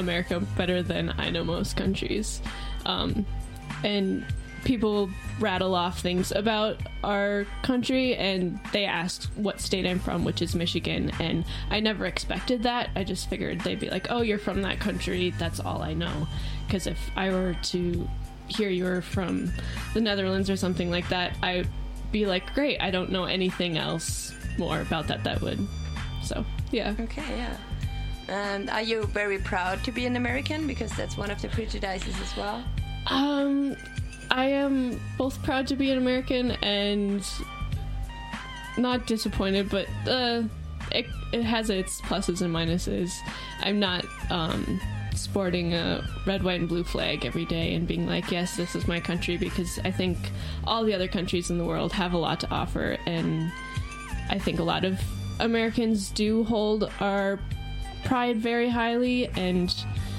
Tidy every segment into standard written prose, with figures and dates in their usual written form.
America better than I know most countries. And people rattle off things about our country, and they asked what state I'm from, which is Michigan, and I never expected that. I just figured they'd be like, oh, you're from that country, that's all I know. Because if I were to hear you're from the Netherlands or something like that, I'd be like, great, I don't know anything else more about that would. So, yeah. Okay, yeah. And are you very proud to be an American? Because that's one of the prejudices as well. I am both proud to be an American and not disappointed, but it has its pluses and minuses. I'm not sporting a red, white, and blue flag every day and being like, yes, this is my country, because I think all the other countries in the world have a lot to offer, and I think a lot of Americans do hold our pride very highly, and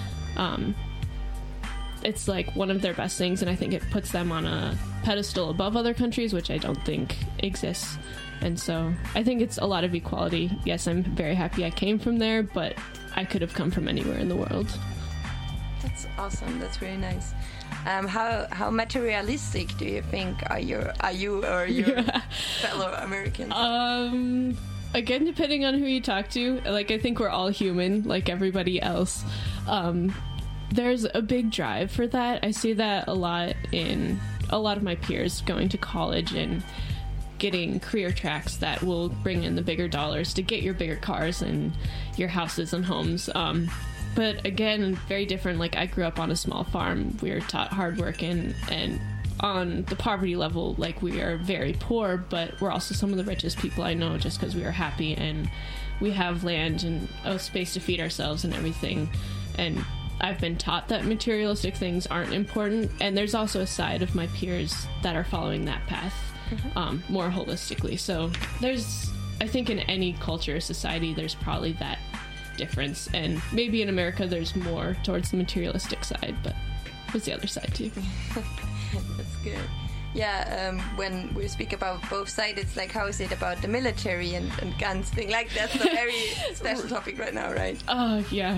it's like one of their best things, and I think it puts them on a pedestal above other countries, which I don't think exists. And so I think it's a lot of equality. Yes, I'm very happy I came from there, but I could have come from anywhere in the world. That's awesome. That's really nice. How materialistic do you think are you or your fellow Americans? Again, depending on who you talk to, like, I think we're all human, like everybody else. There's a big drive for that. I see that a lot in a lot of my peers going to college and getting career tracks that will bring in the bigger dollars to get your bigger cars and your houses and homes. But again, very different. Like, I grew up on a small farm. We were taught hard work, and on the poverty level, like, we are very poor, but we're also some of the richest people I know, just because we are happy and we have land and a space to feed ourselves and everything. And I've been taught that materialistic things aren't important, and there's also a side of my peers that are following that path more holistically. So there's, I think in any culture or society, there's probably that difference, and maybe in America there's more towards the materialistic side, but there's the other side too. That's good. Yeah, when we speak about both sides, it's like, how is it about the military and guns thing? Like, that's a very special topic right now, right? Oh, yeah.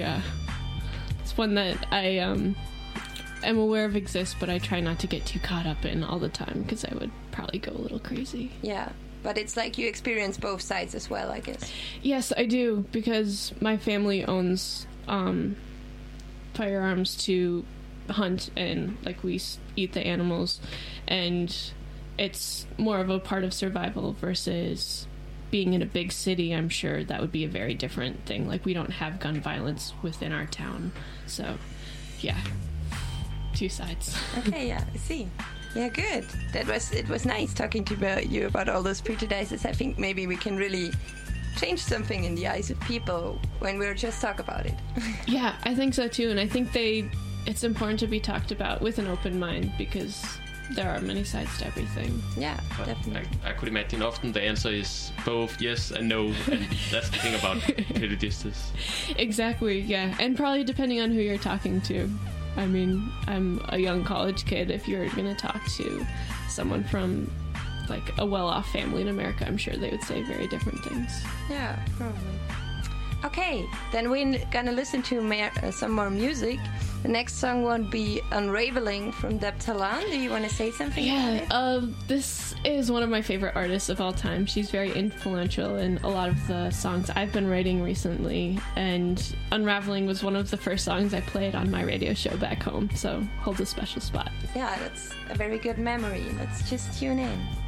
It's one that I am aware of exists, but I try not to get too caught up in all the time, because I would probably go a little crazy. Yeah, but it's like you experience both sides as well, I guess. Yes, I do, because my family owns firearms to hunt, and like, we eat the animals, and it's more of a part of survival versus being in a big city. I'm sure that would be a very different thing. Like, we don't have gun violence within our town, so yeah, two sides. Okay, yeah, I see. Yeah, good. It was nice talking to you about all those prejudices. I think maybe we can really change something in the eyes of people when we're just talk about it. Yeah, I think so too, and I think it's important to be talked about with an open mind, because there are many sides to everything. Yeah, but definitely. I could imagine often the answer is both yes and no, and that's the thing about prejudices. Exactly, yeah, and probably depending on who you're talking to. I mean, I'm a young college kid. If you're going to talk to someone from, like, a well-off family in America, I'm sure they would say very different things. Yeah, probably. Okay, then we're gonna listen to some more music. The next song won't be Unraveling from Deb Talan. Do you want to say something about it? This is one of my favorite artists of all time. She's very influential in a lot of the songs I've been writing recently, and Unraveling was one of the first songs I played on my radio show back home, so holds a special spot. Yeah, that's a very good memory. Let's just tune in.